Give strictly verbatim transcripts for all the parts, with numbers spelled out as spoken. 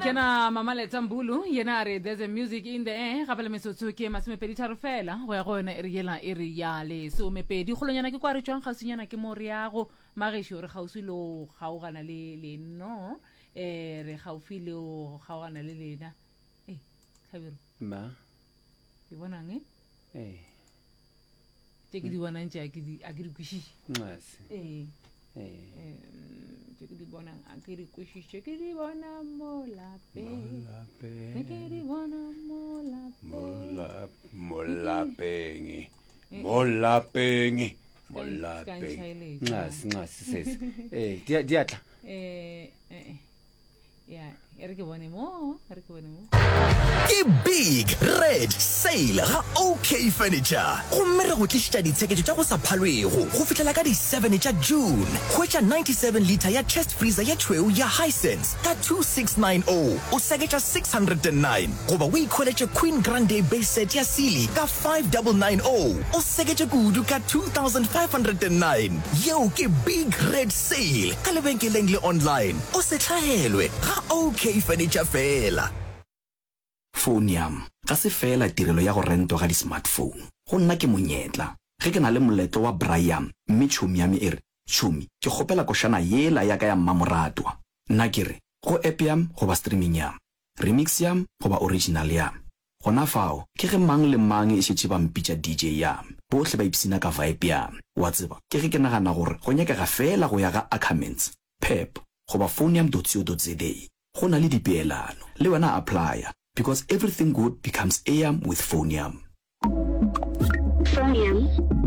kena Mama Letambulu yena re there's a music in the air ga bele metsotso ke masomepedi tharo fela go ya go yona e re yela e re ya le so mepedi golonyana ke kwa re tswang gausinyana ke mo riago magesho re gausi lo gaogana le le no eh re gaufi le o gaogana le lena eh Khabiro ma ke bona nge eh ke di bona ntse ke di a ke di kushi ngase eh eh ke di bona a ke di kushi ke di bona mo lape ke di bona mo lape mo lapeng mo lapeng mo lapeng ngase ngase sese eh dia dia tla eh eh ya ere ke bone mo ere ke bone mo ke big red sale ga OK Furniture go mmere go tlišitša ditshekeletšo tša go sa phalwego go fihlela ka di seven tša June hwetša ninety-seven liter ya chest freezer ya tšhweu ya Hisense ka two six nine zero o seketša six hundred nine goba o ikholetše Queen Grande base set ya Sealy ka five nine nine zero o seketše kudu ka two thousand five hundred nine yeo ke big red sale ka lebenkeleng le online o se hlahelwe ga OK Furniture fela. Phone yam ga se fela tirelo ya go rento ga di smartphone go nna ke monyetla ge ke na le moletlo wa Brian mme tšhomi yame ere tšhomi ke kgopela košana yela ya ka ya mmamoratwa nna ke re go app yam goba streaming yam remix yam goba original yam gona fao ke ge mang le mang e šetše ba mpitša D J yam bohle ba ipsina ka vibe yam wa tseba ke ge ke nagana gore go nyakega fela go ya ga Ackermans Pep goba phoneyam dot co dot za go na le dipeelano le wena applya because everything good becomes Ayam with Phoneyam. Phoneyam.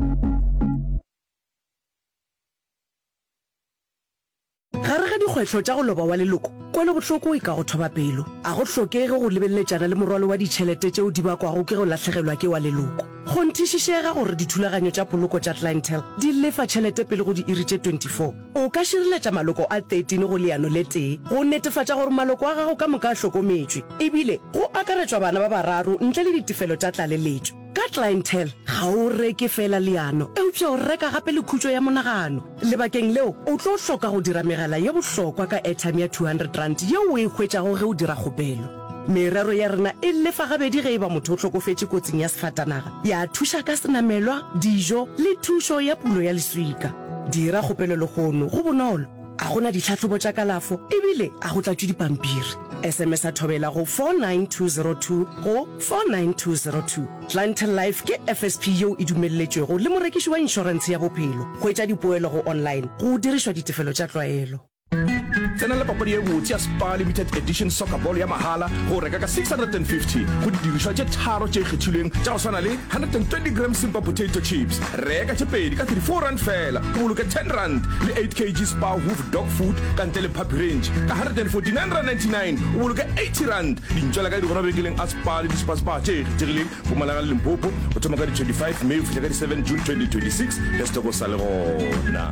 Gare ga dikgwetlho tša go loba wa leloko kwa le botlhoko e ka go thoba pelo a go hlokege go lebelletšana le morwalo wa ditšhelete tšeo di bakwago ke go latlhegelwa ke wa leloko go nthišišega gore dithulaganyo tša poloko tša clientele di lefa tšhelete pele go di iri tše twenty-four o ka šireletša maloko a thirteen go leano le tee go netefatša gore maloko a gago ka moka a hlokometšwe ebile go akaretšwa bana ba bararo ntle le ditefelo tša tlaleletšo ka clientele ga o reke fela leano eupša o reka gape le khutšo ya monagano lebakeng leo o tlo hloka go dira megala ye bohlokwa ka airtime ya two hundred rand yeo o e hwetšago ge o dira kgopelo merero ya rena e lefa gabedi ge e ba motho o hlokofetše kotsing ya sefatanaga ya thuša ka senamelwa dijo le thušo ya pulo ya leswika dira kgopelo le gono go bonolo a gona ditlhatlhobo tša kalafo ebile a go tlatšwe dipampiri sms a thobela go four nine two zero two go four nine two zero two clientele life ke F S P yeo e dumelletšwego le morekiši wa inšorense ya bophelo go etša dipoelo go online go dirišwa ditefelo tša tlwaelo tsena le papadi e botse ya Spar Limited Edition Soccer Ball ya mahala go reka ka six hundred fifty go didirišwa tše tharo tše kgethilweng tša go swana le one hundred twenty grams simple potato chips reka tše pedi ka thirty-four rand fela o boloke ten rand le eight kilograms Spar Hoof dog food ka ntle le puppy range ka one hundred forty-nine rand ninety-nine o boloke eighty rand dintšwela ka di gona bekeleng a Spar le dispaspa tše kgethegileng go malaga le Limpopo go thoma ka di twenty-five May go fihla ka di seven June twenty twenty-six le stoko sa le gona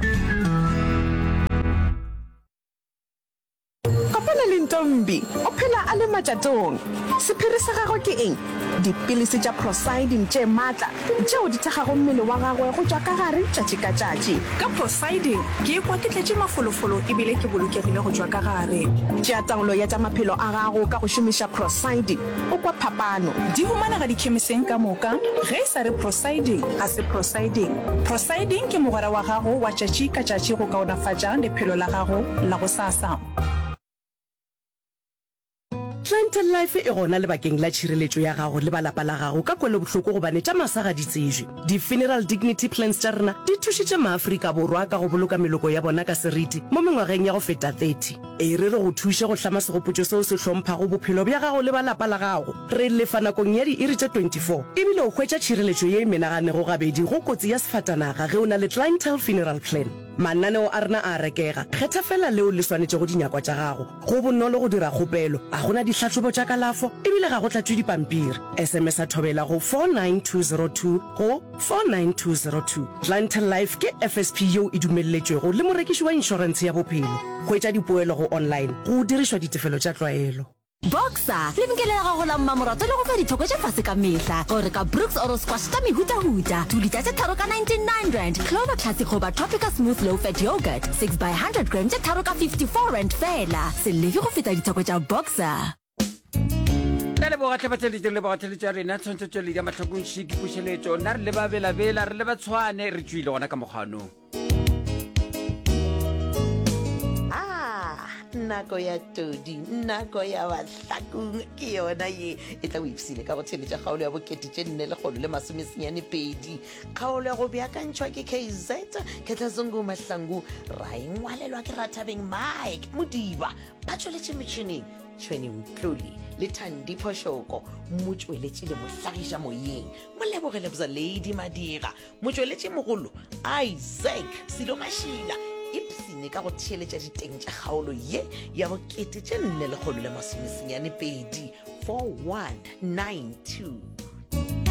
Ntombi o phela a le matšatong sephiri sa gagwe ke eng dipilisi tša Prosiding tše maatla tšeo di thekgago mmele wa gagwe go tšwa ka gare tšatši ka tšatši ka Prosiding ke ekwa ke tletše mafolofolo ebile ke bolokegile go tšwa ka gare tšea taolo ya tša maphelo a gago ka go šomiša Prosiding o kwa phapano di humanega dikhemiseng ka moka ge e sa re Prosiding ga se Prosiding Prosiding ke mogwera wa gago wa tšatši ka tšatši go kaonafatša lephelo la gago la go sasa clientele life e gona lebakeng la tšhireletšo ya gago le balapa la gago ka kwele bohloko gobane tša masaga di tsejwe di-funeral dignity plans tša rena di thušitše maafrika borwa ka go boloka meloko ya bona ka seriti mo mengwageng ya go feta thirty e re re go thuše go hlama segopotšo seo se hlomphago bophelo bja gago le balapa la gago re lefa nakong ya di-iri tše twenty-four ebile o hwetša tšhireletšo ye e menaganego gabedi go kotsi ya sefatanaga ge o na le clientele funeral plan mananeo a rena a rekega kgetha fela leo le swanetše go dinyakwa tša gago go bonolo go dira kgopelo a gona ditlhatlhobo tša kalafo ebile ga go tlatšwe dipampiri sms a thobela go four nine two zero two go four nine two zero two clientele life ke F S P yeo e dumelletšwego le morekiši wa inšorense ya bophelo go etša dipoelo go online go dirišwa ditefelo tša tlwaelo Boxer lebenkele la gago la mmamoratwa le go fa dithoko tše fase ka mehla gore ka Brooks Oro Squash ka mehutahuta tulita tše tharo ka ninety-nine rand, Clover Classic goba Tropica Smooth Low Fat Yogurt six by one hundred gram tše tharo ka fifty-four rand fela. Se lefe go feta dithoko tša Boxer. ka le bogatlhe batlheletse le bogatlheletse ya rena tshwantsho tsweledi ya matlhakong shiki pušeletšo nna re le ba belabela re le ba tshwane re tswile gona ka mokganong. nako ya todi nako ya bahlakong ke yona ye e tla o ipsile ka go theletša kgaolo ya bokete tše nne le kgolo le masomesenyane pedi kgaolo ya go beakantšhwa ke K Z ketlazongo mahlangu ra engwalelwa ke Rathabeng Mike Modiba ba tšweletše metšhineng Tshweni Mtloli le Thandi Phoshoko motsweletše le mohlagiša moyeng molebogele bza Lady Madira motsweletše mogolo Isaac Silomashila ipsine ka go theeletša diteng tša kgaolo ye ya bokete tše nne le kgolo le masomesenyane pedi four one nine two.